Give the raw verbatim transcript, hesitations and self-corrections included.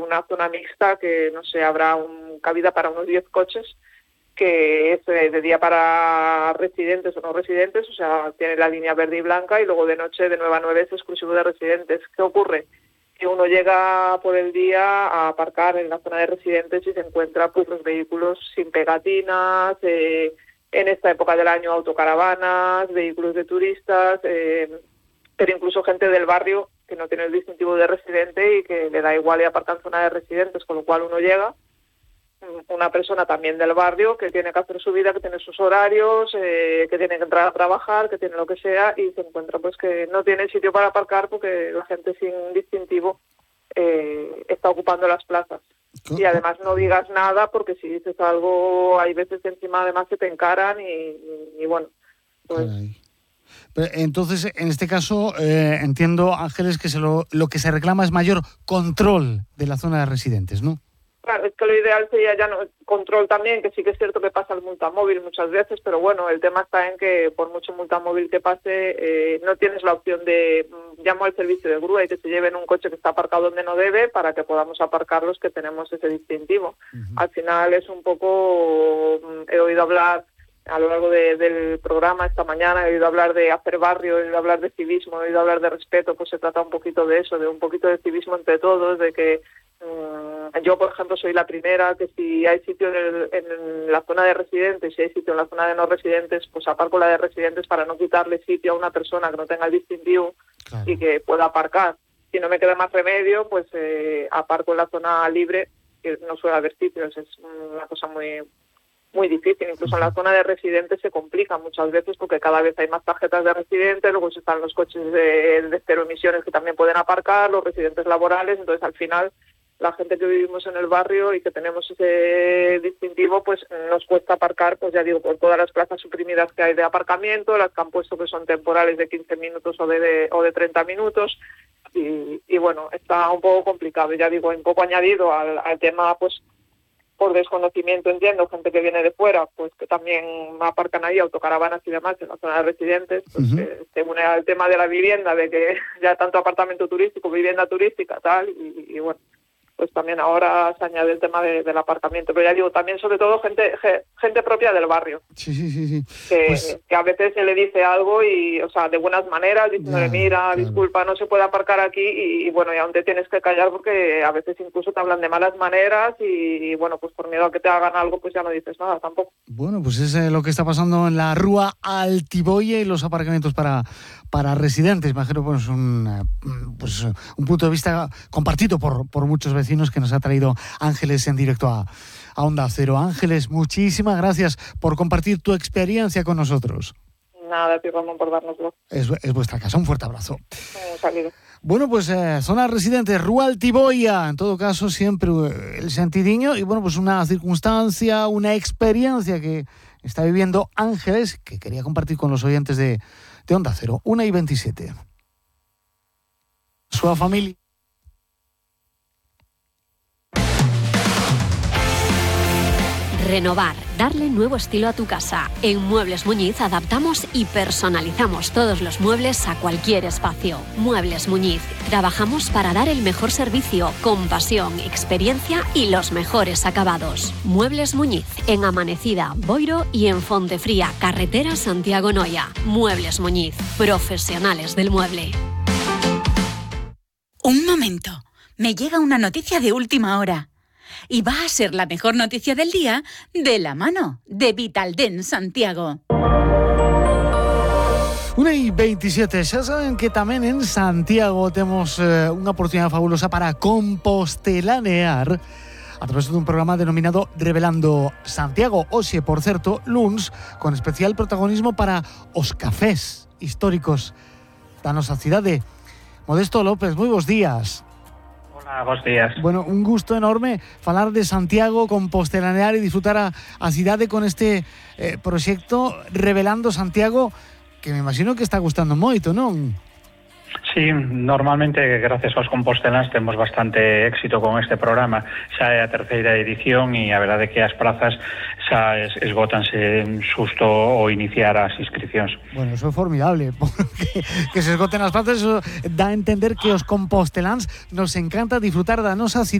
unha zona mixta que, non sé, habrá un cabida para unos diez coches, que es de día para residentes o no residentes, o sea, tiene la línea verde y blanca, y luego de noche de nueve a nueve es exclusivo de residentes. ¿Qué ocurre? Que uno llega por el día a aparcar en la zona de residentes y se encuentra pues los vehículos sin pegatinas, eh, en esta época del año autocaravanas, vehículos de turistas, eh, pero incluso gente del barrio que no tiene el distintivo de residente y que le da igual y aparca en zona de residentes, con lo cual uno llega, una persona también del barrio que tiene que hacer su vida, que tiene sus horarios, eh, que tiene que entrar a trabajar, que tiene lo que sea, y se encuentra pues que no tiene sitio para aparcar porque la gente sin distintivo eh, está ocupando las plazas. Y además no digas nada porque si dices algo hay veces que encima además se te encaran y, y, y bueno, pues... Caray. Pero entonces, en este caso, eh, entiendo, Ángeles, que se lo, lo que se reclama es mayor control de la zona de residentes, ¿no? Claro, es que lo ideal sería ya no control también, que sí que es cierto que pasa el multamóvil muchas veces, pero bueno, el tema está en que por mucho multamóvil que pase, eh, no tienes la opción de mm, llamo al servicio de grúa y que se lleven un coche que está aparcado donde no debe para que podamos aparcar los que tenemos ese distintivo. Uh-huh. Al final es un poco, mm, he oído hablar a lo largo de, del programa esta mañana, he oído hablar de hacer barrio, he oído hablar de civismo, he oído hablar de respeto, pues se trata un poquito de eso, de un poquito de civismo entre todos, de que yo, por ejemplo, soy la primera que si hay sitio en, el, en la zona de residentes, si hay sitio en la zona de no residentes, pues aparco la de residentes para no quitarle sitio a una persona que no tenga el distintivo, claro, y que pueda aparcar. Si no me queda más remedio, pues eh, aparco en la zona libre, que no suele haber sitios, es una cosa muy muy difícil. Incluso en la zona de residentes se complica muchas veces porque cada vez hay más tarjetas de residentes, luego están los coches de, de cero emisiones que también pueden aparcar, los residentes laborales, entonces al final la gente que vivimos en el barrio y que tenemos ese distintivo, pues nos cuesta aparcar, pues ya digo, por todas las plazas suprimidas que hay de aparcamiento, las que han puesto que son temporales de quince minutos o de, de, o de treinta minutos, y, y bueno, está un poco complicado, ya digo, un poco añadido al, al tema, pues por desconocimiento, entiendo, gente que viene de fuera, pues que también aparcan ahí autocaravanas y demás en la zona de residentes, pues uh-huh. que se une al tema de la vivienda, de que ya tanto apartamento turístico, vivienda turística, tal, y, y bueno, pues también ahora se añade el tema de, del aparcamiento. Pero ya digo, también sobre todo gente gente propia del barrio. Sí, sí, sí. sí. Que, pues... que a veces se le dice algo y, o sea, de buenas maneras, diciéndole, ya, mira, claro, disculpa, no se puede aparcar aquí, y, y bueno, y aún te tienes que callar porque a veces incluso te hablan de malas maneras y, y bueno, pues por miedo a que te hagan algo, pues ya no dices nada tampoco. Bueno, pues es eh, lo que está pasando en la Rúa Altiboia y los aparcamientos para, para residentes. Imagino pues un, pues un punto de vista compartido por, por muchos vecinos que nos ha traído Ángeles en directo a, a Onda Cero. Ángeles, muchísimas gracias por compartir tu experiencia con nosotros. Nada, tío Ramón, por dárnoslo. Es, es vuestra casa, un fuerte abrazo. Un saludo. Bueno, pues eh, zona residente, Rúa Altiboia, en todo caso siempre eh, el sentidiño, y bueno, pues una circunstancia, una experiencia que está viviendo Ángeles, que quería compartir con los oyentes de, de Onda Cero. una y veintisiete. Su familia. Renovar, darle nuevo estilo a tu casa. En Muebles Muñiz adaptamos y personalizamos todos los muebles a cualquier espacio. Muebles Muñiz. Trabajamos para dar el mejor servicio, con pasión, experiencia y los mejores acabados. Muebles Muñiz, en Amanecida, Boiro y en Fontefría, carretera Santiago-Noya. Muebles Muñiz, profesionales del mueble. Un momento, me llega una noticia de última hora. Y va a ser la mejor noticia del día de la mano de Vitaldent Santiago. una y veintisiete, xa saben que tamén en Santiago temos eh, unha oportunidade fabulosa para compostelanear a través dun programa denominado Revelando Santiago. Hoxe, por certo, luns, con especial protagonismo para os cafés históricos da nosa cidade. Modesto López, moi bons días. Hola, bons días. Bueno, un gusto enorme falar de Santiago, compostelanear e disfrutar a, a cidade con este eh, proxecto Revelando Santiago, que me imagino que está gustando moito, non? Sí, normalmente, gracias aos composteláns, temos bastante éxito con este programa. Xa é a terceira edición e a verdade é que as prazas xa es, esgótanse xusto ao iniciar as inscripcións. Bueno, eso é formidable, porque que se esgoten as plazas, eso dá a entender que os composteláns nos encanta disfrutar da nosa cidade.